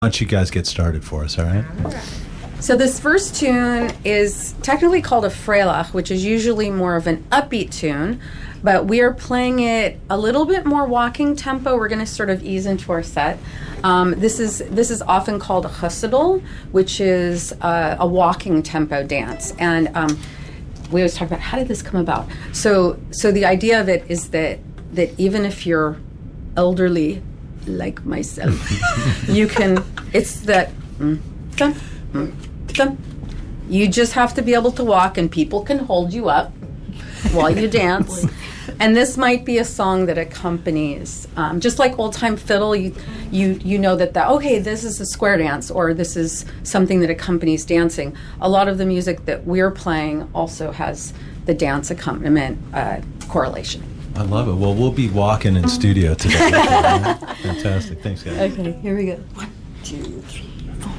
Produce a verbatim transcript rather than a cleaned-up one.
Why don't you guys get started for us, all right? So this first tune is technically called a Freilach, which is usually more of an upbeat tune, but we are playing it a little bit more walking tempo. We're going to sort of ease into our set. Um, this is this is often called a chassidl, which is uh, a walking tempo dance. And um, we always talk about, how did this come about? So so the idea of it is that that even if you're elderly, like myself, you can, it's that, mm, thump, mm, thump. You just have to be able to walk, and people can hold you up while you dance. And this might be a song that accompanies, um, just like old time fiddle, you, you you know that, that, okay, this is a square dance, or this is something that accompanies dancing. A lot of the music that we're playing also has the dance accompaniment uh, correlation. I love it. Well, we'll be walking in studio today. Fantastic. Thanks, guys. Okay, here we go. One, two, three, four.